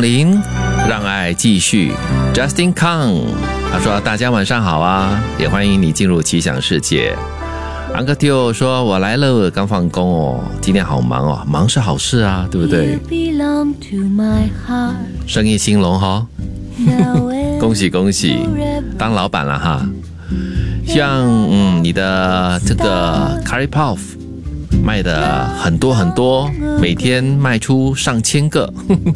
永林，让爱继续。Justin Kang， 他说大家晚上好啊，也欢迎你进入奇想世界。Uncle Teo 说我来了，刚放工哦，今天好忙哦，忙是好事啊，对不对？生意兴隆哈，恭喜恭喜，当老板了哈。希望你的这个 Curry Puff 卖的很多很多，每天卖出上千个。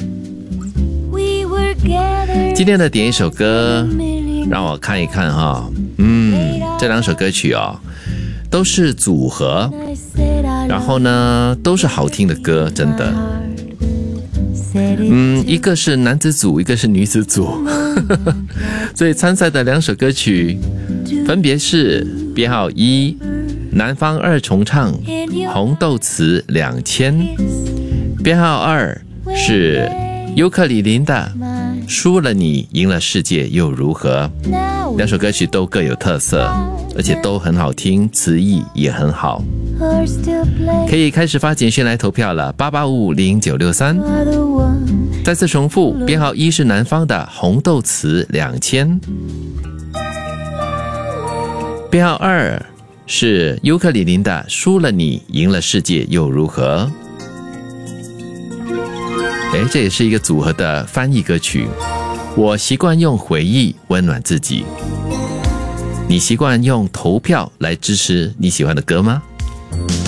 今天的点一首歌，让我看一看哈。这两首歌曲哦，都是组合，然后呢，都是好听的歌，真的。一个是男子组，一个是女子组，所以参赛的两首歌曲分别是编号1，南方二重唱《红豆词2000》，编号2是尤克里林的《输了你赢了世界又如何》。两首歌曲都各有特色，而且都很好听，词意也很好。可以开始发简讯来投票了，88550963。再次重复，编号1是南方的《红豆词2000》，编号2是尤克里林的《输了你赢了世界又如何》。这也是一个组合的翻译歌曲。我习惯用回忆温暖自己，你习惯用投票来支持你喜欢的歌吗？